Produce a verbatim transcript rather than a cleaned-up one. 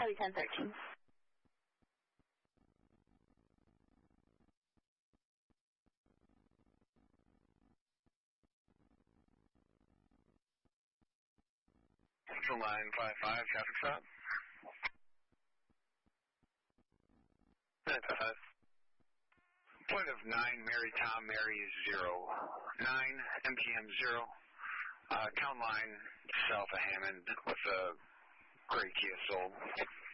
Copy ten thirteen. Central line five five, traffic stop. nine five five. Point of nine, Mary Tom, Mary zero. nine, M G M zero. Uh, count line south of Hammond with a gray Kia Soul.